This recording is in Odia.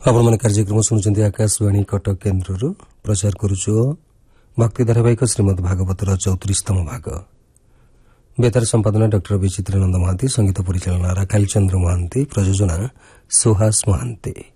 ଆପଣମାନେ କାର୍ଯ୍ୟକ୍ରମ ଶୁଣୁଛନ୍ତି ଆକାଶବାଣୀ କଟକ କେନ୍ଦ୍ରରୁ ପ୍ରଚାର କରୁଛୁ ଭକ୍ତି ଧାରାବାହିକ ଶ୍ରୀମଦ୍ ଭାଗବତର 34ତମ ଭାଗ। ବେତାର ସମ୍ପାଦନା ଡକ୍ଟର ବିଚିତ୍ରାନନ୍ଦ ମହାନ୍ତି, ସଙ୍ଗୀତ ପରିଚାଳନା ରାଖାଲ ଚନ୍ଦ୍ର ମହାନ୍ତି, ପ୍ରଯୋଜନା ସୁହାସ ମହାନ୍ତି।